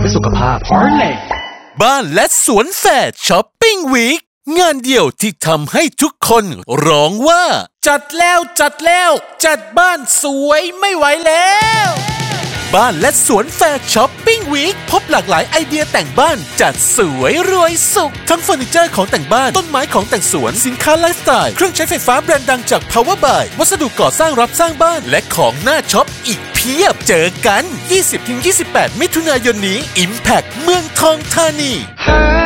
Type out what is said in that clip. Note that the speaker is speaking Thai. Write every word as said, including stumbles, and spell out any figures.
พื่อสุขภาพ Parley บ้านและสวนแฝดช้อปปิ้งวีคงานเดียวที่ทำให้ทุกคนร้องว่าจัดแล้วจัดแล้วจัดบ้านสวยไม่ไหวแล้วบ้านและสวนแฟร์ช้อปปิ้งวีคพบหลากหลายไอเดียแต่งบ้านจัดสวยรวยสุขทั้งเฟอร์นิเจอร์ของแต่งบ้านต้นไม้ของแต่งสวนสินค้าไลฟ์สไตล์เครื่องใช้ไฟฟ้าแบรนด์ดังจาก Power by วัสดุก่อสร้างรับสร้างบ้านและของน่าช็อปอีกเพียบเจอกัน ยี่สิบถึงยี่สิบแปด มิถุนายนนี้ Impact เมืองทองธานี